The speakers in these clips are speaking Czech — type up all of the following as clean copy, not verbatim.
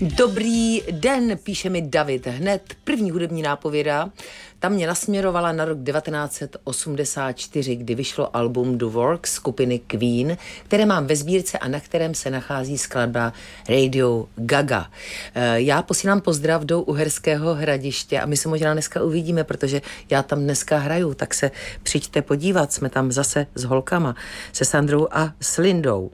Dobrý den, píše mi David. Hned první hudební nápověda. Tam mě nasměrovala na rok 1984, kdy vyšlo album The Works skupiny Queen, které mám ve sbírce a na kterém se nachází skladba Radio Gaga. Já posílám pozdrav do Uherského Hradiště a my se možná dneska uvidíme, protože já tam dneska hraju, tak se přijďte podívat, jsme tam zase s holkama, se Sandrou a s Lindou.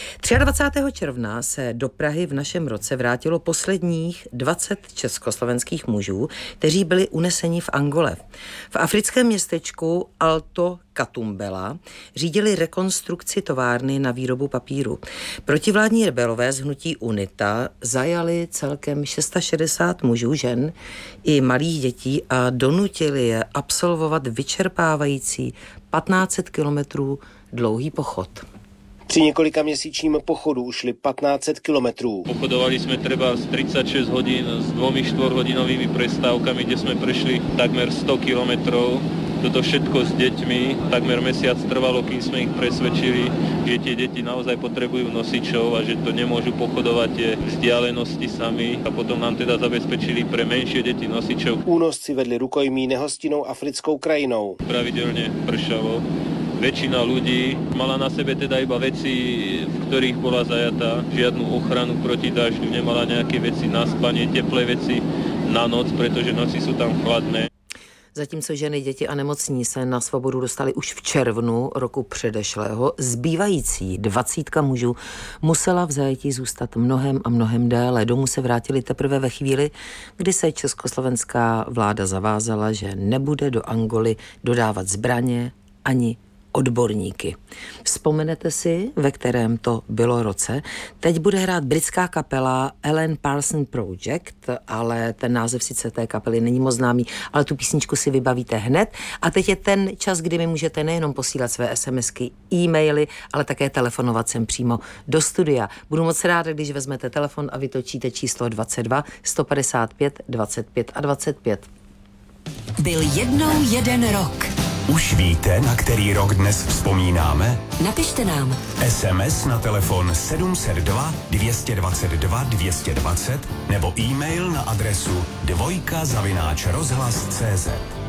23. června se do Prahy v našem roce vrátilo posledních 20 československých mužů, kteří byli uneseni v Angole. V africkém městečku Alto Katumbela řídili rekonstrukci továrny na výrobu papíru. Protivládní rebelové z hnutí UNITA zajali celkem 660 mužů, žen i malých dětí a donutili je absolvovat vyčerpávající 1500 kilometrů dlouhý pochod. Při několika měsíčním pochodu ušli 1500 kilometrů. Pochodovali jsme třeba z 36 hodín s 2-4hodinovými prestávkami, kde jsme prešli takmer 100 kilometrov. Toto všetko s deťmi. Takmer mesiac trvalo, kým sme ich presvedčili, že tie deti naozaj potrebujú nosičov a že to nemôžu pochodovať tie vzdialenosti sami. A potom nám teda zabezpečili pre menšie deti nosičov. Únosci vedli rukojmí nehostinnou africkou krajinou. Pravidelne pršalo. Väčšina ľudí mala na sebe teda iba veci, v ktorých bola zajatá. Žiadnu ochranu proti dažďu, nemala nejaké veci na spanie, teplé veci na noc, pretože noci sú tam chladné. Zatímco ženy, děti a nemocní se na svobodu dostali už v červnu roku předešlého, zbývající 20 mužů musela v zajetí zůstat mnohem a mnohem déle. Domů se vrátili teprve ve chvíli, kdy se československá vláda zavázala, že nebude do Angoly dodávat zbraně ani odborníky. Vzpomenete si, ve kterém to bylo roce? Teď bude hrát britská kapela Alan Parsons Project, ale ten název sice té kapely není moc známý, ale tu písničku si vybavíte hned. A teď je ten čas, kdy mi můžete nejenom posílat své SMSky, e-maily, ale také telefonovat sem přímo do studia. Budu moc ráda, když vezmete telefon a vytočíte číslo 22 155 25 a 25. Byl jednou jeden rok. Už víte, na který rok dnes vzpomínáme? Napište nám. SMS na telefon 702 222 220 nebo e-mail na adresu dvojka@rozhlas.cz.